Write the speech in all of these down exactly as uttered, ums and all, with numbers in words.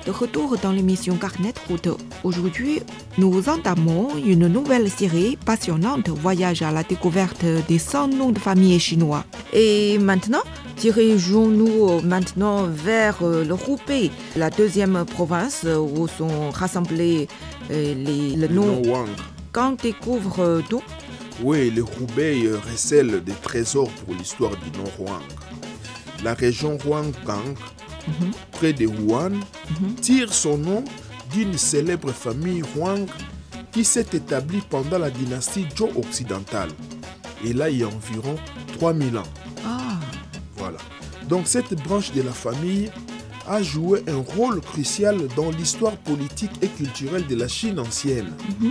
de retour dans l'émission Carnet de route. Aujourd'hui, nous entamons une nouvelle série passionnante, voyage à la découverte des cent noms de famille chinois. Et maintenant, dirigeons-nous maintenant vers le Hubei, la deuxième province où sont rassemblés les, les noms Wang. Quand découvre-t-on? Oui, le Hubei recèle des trésors pour l'histoire du nom Huang. La région Huanggang, mm-hmm. près de Wuhan, mm-hmm. tire son nom d'une célèbre famille Huang qui s'est établie pendant la dynastie Zhou occidentale. Et là, il y a environ trois mille ans. Ah. Voilà. Donc cette branche de la famille a joué un rôle crucial dans l'histoire politique et culturelle de la Chine ancienne. Mm-hmm.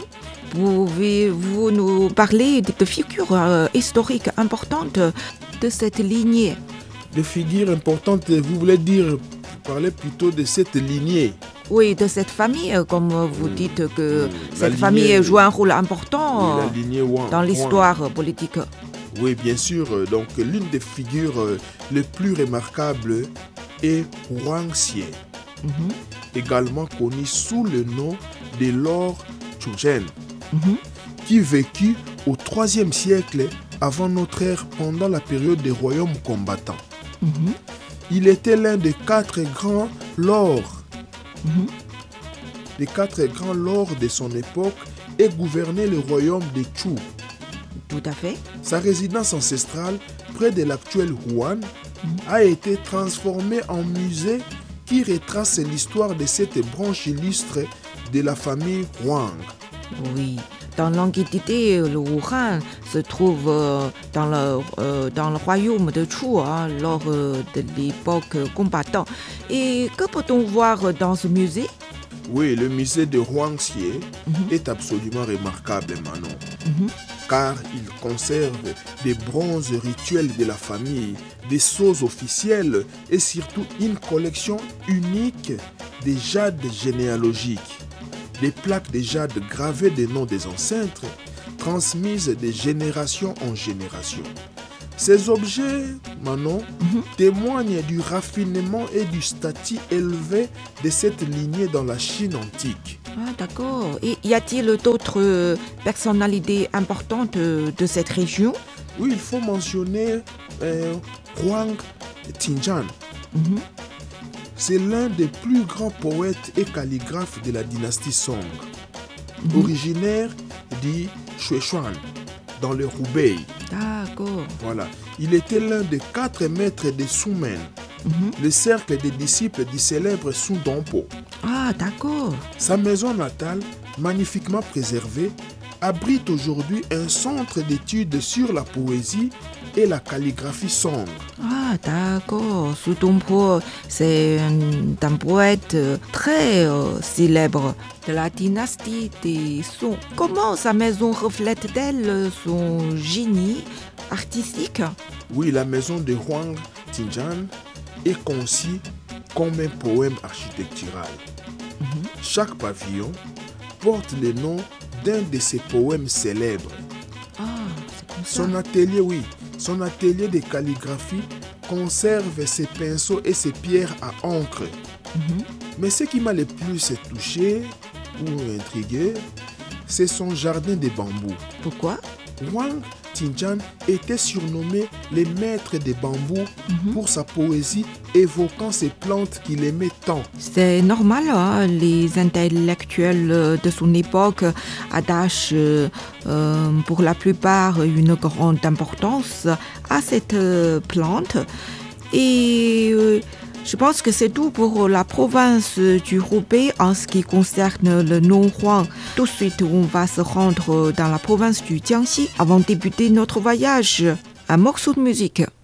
Pouvez-vous nous parler de figures euh, historiques importantes de cette lignée? De figures importantes, vous voulez dire, vous parlez plutôt de cette lignée? Oui, de cette famille, comme vous mmh, dites que mmh, cette famille lignée, joue un rôle important oui, la lignée Wang, dans l'histoire Wang. politique. Oui, bien sûr. Donc, l'une des figures les plus remarquables est Huang Xie, mmh. également connu sous le nom de Lord Chuzhen, mmh. qui vécut au troisième siècle avant notre ère pendant la période des royaumes combattants. Mmh. Il était l'un des quatre grands lords, mmh. des quatre grands lords de son époque et gouvernait le royaume de Chu. Tout à fait. Sa résidence ancestrale, près de l'actuel Wuhan, mmh. a été transformée en musée qui retrace l'histoire de cette branche illustre de la famille Huang. Oui. Dans l'Antiquité, le Wuhan se trouve euh, dans, le, euh, dans le royaume de Chu hein, lors euh, de l'époque combattante. Et que peut-on voir dans ce musée? Oui, le musée de Huang Xie mm-hmm. est absolument remarquable, Manon, mm-hmm. car il conserve des bronzes rituels de la famille, des sceaux officiels et surtout une collection unique des jades généalogiques. Des plaques de jade gravées des noms des ancêtres, transmises de génération en génération. Ces objets, Manon, mm-hmm. témoignent du raffinement et du statut élevé de cette lignée dans la Chine antique. Ah, d'accord. Et y a-t-il d'autres personnalités importantes de cette région? Oui, il faut mentionner euh, Huang Tianzhan. Mm-hmm. C'est l'un des plus grands poètes et calligraphes de la dynastie Song, mmh. originaire du Szechuan, dans le Hubei. D'accord. Voilà. Il était l'un des quatre maîtres de Sumen, mmh. le cercle des disciples du célèbre Su Dongpo. Ah, d'accord. Sa maison natale, magnifiquement préservée, abrite aujourd'hui un centre d'études sur la poésie et la calligraphie Song. Ah, d'accord. Su Dongpo, c'est un, un poète très euh, célèbre de la dynastie des Song. Comment sa maison reflète-t-elle son génie artistique? Oui, la maison de Huang Tianzhan est conçue comme un poème architectural. Mm-hmm. Chaque pavillon porte le nom d'un de ses poèmes célèbres. Ah, c'est comme ça. Son atelier, oui, son atelier de calligraphie conserve ses pinceaux et ses pierres à encre. Mm-hmm. Mais ce qui m'a le plus touché ou intrigué, c'est son jardin de bambou. Pourquoi? Huang Tianzhan était surnommé le maître des bambous mm-hmm. pour sa poésie évoquant ces plantes qu'il aimait tant. C'est normal, hein, les intellectuels de son époque attachent euh, pour la plupart une grande importance à cette euh, plante. Et euh, je pense que c'est tout pour la province du Hubei en ce qui concerne le nom Huang. Tout de suite, on va se rendre dans la province du Jiangxi avant de débuter notre voyage. Un morceau de musique.